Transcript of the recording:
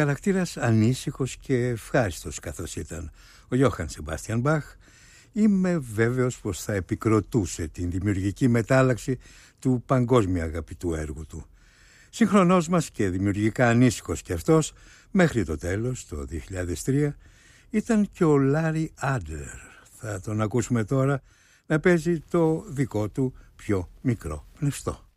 Χαρακτήρας ανήσυχος και ευχάριστος καθώς ήταν ο Γιώχαν Σεμπάστιαν Μπαχ, είμαι βέβαιος πως θα επικροτούσε την δημιουργική μετάλλαξη του παγκόσμια αγαπητού έργου του. Σύγχρονός μας και δημιουργικά ανήσυχος κι αυτός, μέχρι το τέλος, το 2003, ήταν και ο Λάρι Άντλερ. Θα τον ακούσουμε τώρα να παίζει το δικό του πιο μικρό πνευστό.